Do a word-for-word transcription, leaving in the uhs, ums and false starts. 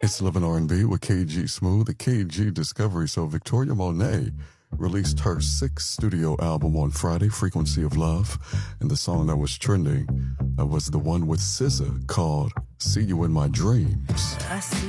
It's Living R and B with K G Smooth, the K G Discovery. So Victoria Monet released her sixth studio album on Friday, Frequency of Love, and the song that was trending uh, was the one with S Z A called See You in My Dreams. I see